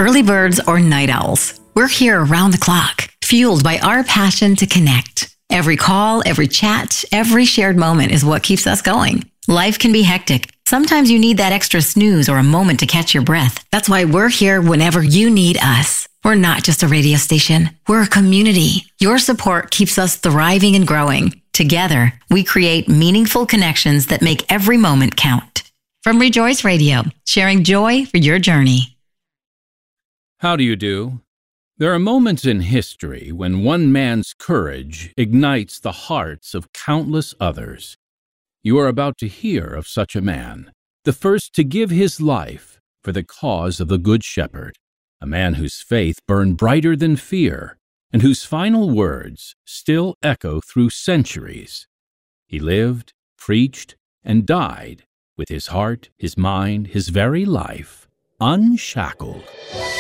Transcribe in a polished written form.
Early birds or night owls, we're here around the clock, fueled by our passion to connect. Every call, every chat, every shared moment is what keeps us going. Life can be hectic. Sometimes you need that extra snooze or a moment to catch your breath. That's why we're here whenever you need us. We're not just a radio station. We're a community. Your support keeps us thriving and growing. Together, we create meaningful connections that make every moment count. From Rejoice Radio, sharing joy for your journey. How do you do? There are moments in history when one man's courage ignites the hearts of countless others. You are about to hear of such a man, the first to give his life for the cause of the Good Shepherd, a man whose faith burned brighter than fear, and whose final words still echo through centuries. He lived, preached, and died with his heart, his mind, his very life unshackled.